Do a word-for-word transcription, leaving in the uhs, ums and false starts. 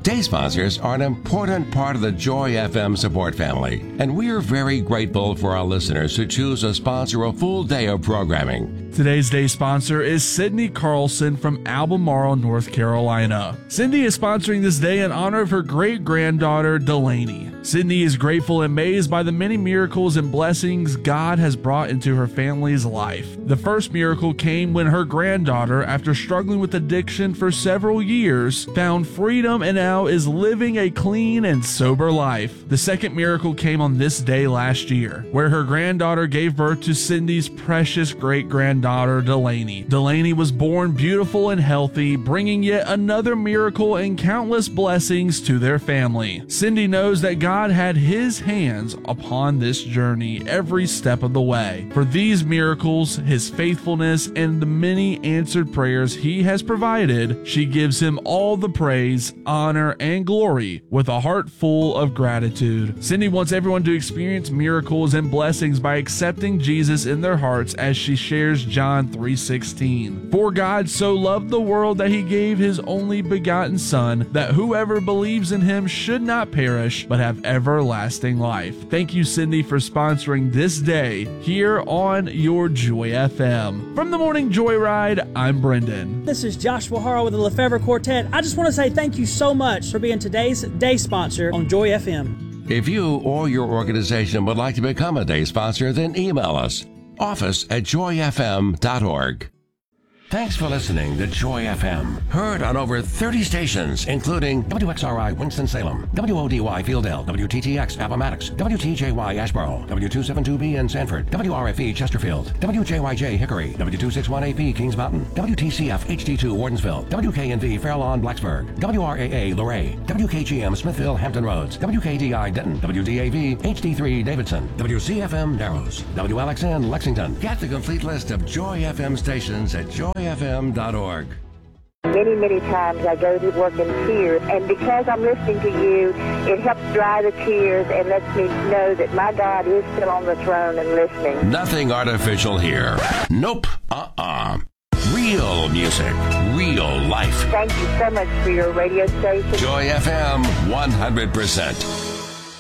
Day sponsors are an important part of the Joy F M support family, and we are very grateful for our listeners who choose to sponsor a full day of programming. Today's day sponsor is Cindy Carlson from Albemarle, North Carolina. Cindy is sponsoring this day in honor of her great-granddaughter, Delaney. Cindy is grateful and amazed by the many miracles and blessings God has brought into her family's life. The first miracle came when her granddaughter, after struggling with addiction for several years, found freedom and now is living a clean and sober life. The second miracle came on this day last year, where her granddaughter gave birth to Cindy's precious great-granddaughter, Delaney. Delaney was born beautiful and healthy, bringing yet another miracle and countless blessings to their family. Cindy knows that God had his hands upon this journey every step of the way. For these miracles, his faithfulness, and the many answered prayers he has provided, she gives him all the praise, honor, and glory with a heart full of gratitude. Cindy wants everyone to experience miracles and blessings by accepting Jesus in their hearts as she shares John three sixteen. For God so loved the world that he gave his only begotten Son, that whoever believes in him should not perish but have everlasting life. Thank you, Cindy, for sponsoring this day here on your Joy F M. From the Morning Joyride, I'm Brendan. This is Joshua Harrell with the Lefevre Quartet. I just want to say thank you so much for being today's day sponsor on Joy F M. If you or your organization would like to become a day sponsor, then email us, office at joy f m dot org. Thanks for listening to Joy F M. Heard on over thirty stations, including W X R I Winston-Salem, W O D Y Fieldale, W T T X Appomattox, W T J Y Asheboro, W two seventy-two B in Sanford, W R F E Chesterfield, W J Y J Hickory, W two sixty-one A P Kings Mountain, W T C F H D two Wardensville, W K N V Fair Lawn Blacksburg, W R A A Luray, W K G M Smithville Hampton Roads, W K D I Denton, W D A V H D three Davidson, W C F M Narrows, W L X N Lexington. Get the complete list of Joy F M stations at joy f m dot org. Many, many times I go to work in tears, and because I'm listening to you, it helps dry the tears and lets me know that my God is still on the throne and listening. Nothing artificial here. Nope. Uh-uh. Real music. Real life. Thank you so much for your radio station. Joy F M, one hundred percent.